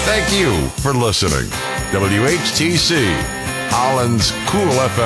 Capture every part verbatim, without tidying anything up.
Thank you for listening. W H T C, Holland's Cool F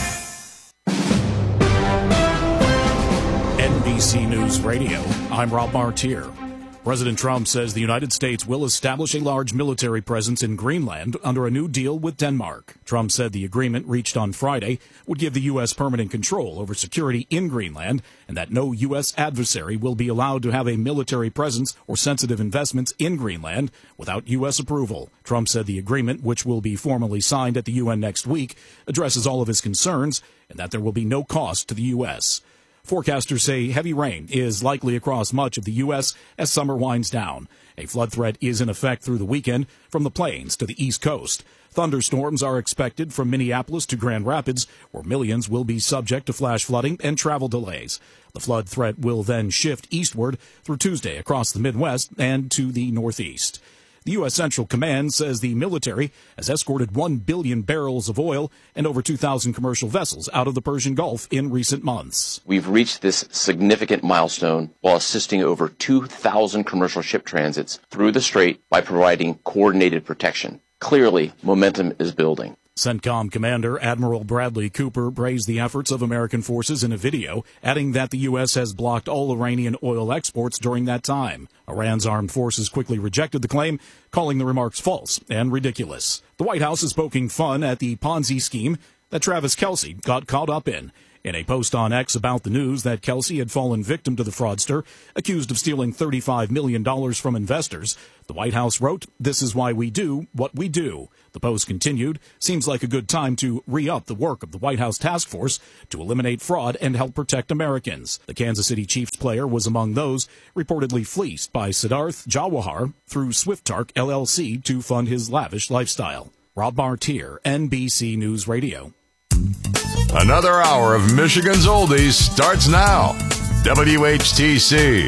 M. N B C News Radio, I'm Rob Martier. President Trump says the United States will establish a large military presence in Greenland under a new deal with Denmark. Trump said the agreement reached on Friday would give the U S permanent control over security in Greenland and that no U S adversary will be allowed to have a military presence or sensitive investments in Greenland without U S approval. Trump said the agreement, which will be formally signed at the U N next week, addresses all of his concerns and that there will be no cost to the U S. Forecasters say heavy rain is likely across much of the U S as summer winds down. A flood threat is in effect through the weekend from the plains to the East Coast. Thunderstorms are expected from Minneapolis to Grand Rapids, where millions will be subject to flash flooding and travel delays. The flood threat will then shift eastward through Tuesday across the Midwest and to the Northeast. The U S. Central Command says the military has escorted one billion barrels of oil and over two thousand commercial vessels out of the Persian Gulf in recent months. We've reached this significant milestone while assisting over two thousand commercial ship transits through the strait by providing coordinated protection. Clearly, momentum is building. CENTCOM Commander Admiral Bradley Cooper praised the efforts of American forces in a video, adding that the U S has blocked all Iranian oil exports during that time. Iran's armed forces quickly rejected the claim, calling the remarks false and ridiculous. The White House is poking fun at the Ponzi scheme that Travis Kelce got caught up in. In a post on X about the news that Kelce had fallen victim to the fraudster, accused of stealing thirty-five million dollars from investors, the White House wrote, "This is why we do what we do." The post continued, "Seems like a good time to re-up the work of the White House task force to eliminate fraud and help protect Americans." The Kansas City Chiefs player was among those reportedly fleeced by Siddharth Jawahar through Swiftark L L C to fund his lavish lifestyle. Rob Martier, N B C News Radio. Another hour of Michigan's Oldies starts now. W H T C.